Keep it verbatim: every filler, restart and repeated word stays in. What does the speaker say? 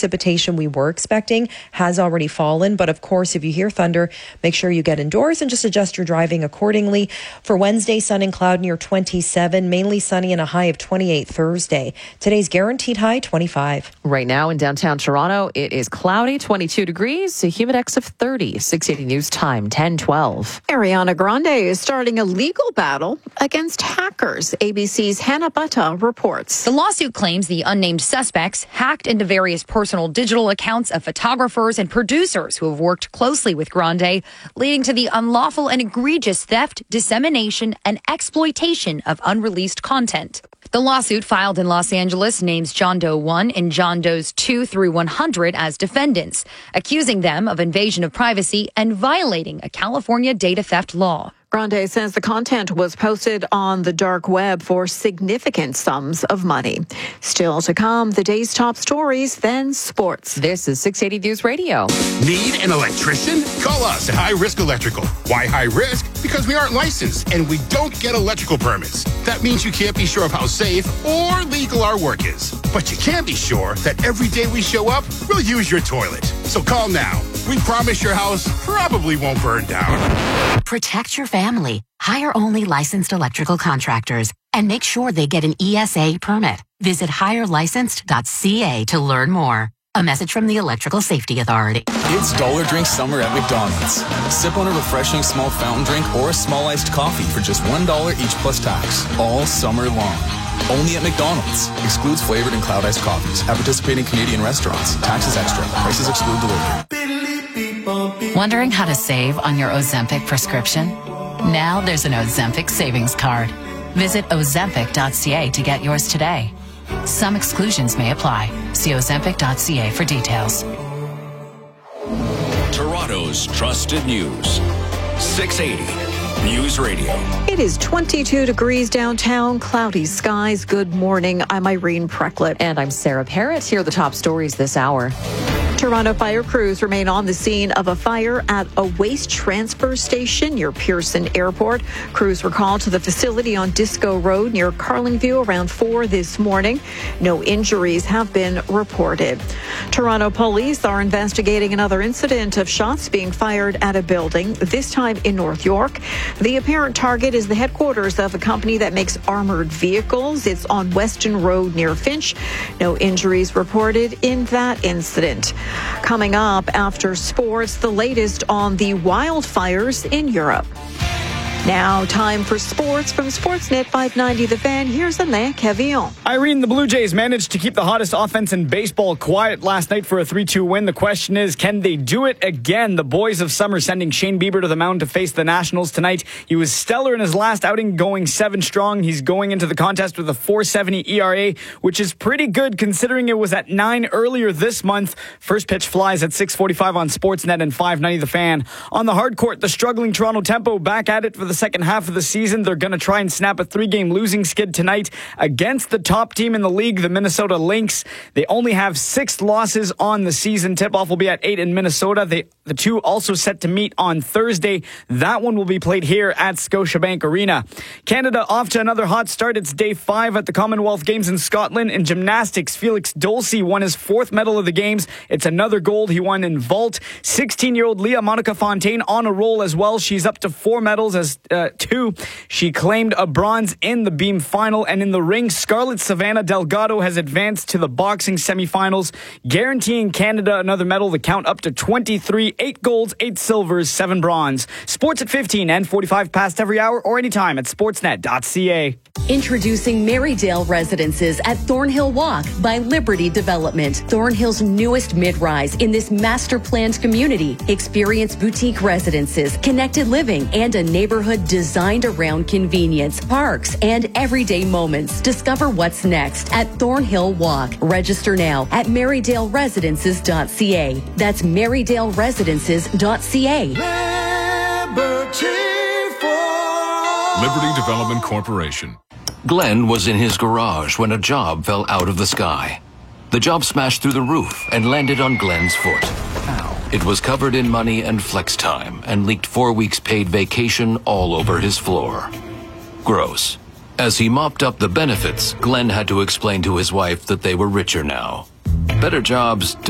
precipitation we were expecting has already fallen. But of course, if you hear thunder, make sure you get indoors and just adjust your driving accordingly. For Wednesday, sun and cloud near twenty-seven, mainly sunny and a high of twenty-eight Thursday. Today's guaranteed high, twenty-five. Right now in downtown Toronto, it is cloudy, twenty-two degrees, a humidex of thirty. six eighty News Time, ten twelve. Ariana Grande is starting a legal battle against hackers. A B C's Hannah Butta reports. The lawsuit claims the unnamed suspects hacked into various personal digital accounts of photographers and producers who have worked closely with Grande, leading to the unlawful and egregious theft, dissemination, and exploitation of unreleased content. The lawsuit filed in Los Angeles names John Doe one and John Does two through one hundred as defendants, accusing them of invasion of privacy and violating a California data theft law. Grande says the content was posted on the dark web for significant sums of money. Still to come, the day's top stories, then sports. This is six eighty News Radio. Need an electrician? Call us at High Risk Electrical. Why high risk? Because we aren't licensed and we don't get electrical permits. That means you can't be sure of how safe or legal our work is. But you can be sure that every day we show up, we'll use your toilet. So call now. We promise your house probably won't burn down. Protect your family. Hire only licensed electrical contractors and make sure they get an E S A permit. Visit hire licensed dot c a to learn more. A message from the Electrical Safety Authority. It's Dollar Drink Summer at McDonald's. Sip on a refreshing small fountain drink or a small iced coffee for just one dollar each plus tax, all summer long. Only at McDonald's. Excludes flavored and cloud iced coffees. At participating Canadian restaurants. Taxes extra. Prices exclude delivery. Wondering how to save on your Ozempic prescription? Now there's an Ozempic savings card. Visit ozempic dot c a to get yours today. Some exclusions may apply. See ozempic dot c a for details. Toronto's trusted news. six eighty News Radio. It is twenty-two degrees downtown, cloudy skies. Good morning. I'm Irene Precklett. And I'm Sarah Parrott. Here are the top stories this hour. Toronto fire crews remain on the scene of a fire at a waste transfer station near Pearson Airport. Crews were called to the facility on Disco Road near Carlingview around four this morning. No injuries have been reported. Toronto police are investigating another incident of shots being fired at a building, this time in North York. The apparent target is the headquarters of a company that makes armored vehicles. It's on Weston Road near Finch. No injuries reported in that incident. Coming up after sports, the latest on the wildfires in Europe. Now, time for sports from Sportsnet five ninety The Fan. Here's Alain Cavillon. Irene, the Blue Jays managed to keep the hottest offense in baseball quiet last night for a three two win. The question is, can they do it again? The boys of summer sending Shane Bieber to the mound to face the Nationals tonight. He was stellar in his last outing, going seven strong. He's going into the contest with a four seventy E R A, which is pretty good considering it was at nine earlier this month. First pitch flies at six forty-five on Sportsnet and five ninety The Fan. On the hard court, the struggling Toronto Tempo back at it for the second half of the season. They're going to try and snap a three-game losing skid tonight against the top team in the league, the Minnesota Lynx. They only have six losses on the season. Tip-off will be at eight in Minnesota. They, the two also set to meet on Thursday. That one will be played here at Scotiabank Arena. Canada off to another hot start. It's day five at the Commonwealth Games in Scotland. In gymnastics, Felix Dolce won his fourth medal of the Games. It's another gold he won in vault. sixteen-year-old Leah Monica Fontaine on a roll as well. She's up to four medals as uh, two. She claimed a bronze in the beam final, and in the ring, Scarlett Savannah Delgado has advanced to the boxing semifinals, guaranteeing Canada another medal. The count up to twenty-three, eight golds, eight silvers, seven bronze. Sports at fifteen and forty-five past every hour or anytime at sportsnet dot c a. Introducing Marydale Residences at Thornhill Walk by Liberty Development. Thornhill's newest mid-rise in this master-planned community. Experience boutique residences, connected living, and a neighborhood designed around convenience, parks, and everyday moments. Discover what's next at Thornhill Walk. Register now at marydale residences dot c a. That's marydale residences dot c a. Liberty Development Corporation. Glenn was in his garage when a job fell out of the sky. The job smashed through the roof and landed on Glenn's foot. Ow. It was covered in money and flex time and leaked four weeks paid vacation all over his floor. Gross. As he mopped up the benefits, Glenn had to explain to his wife that they were richer now. Better jobs